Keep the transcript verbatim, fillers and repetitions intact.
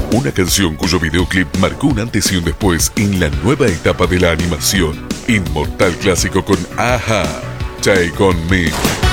Una canción cuyo videoclip marcó un antes y un después en la nueva etapa de la animación. Inmortal clásico con Aja, Take On Me.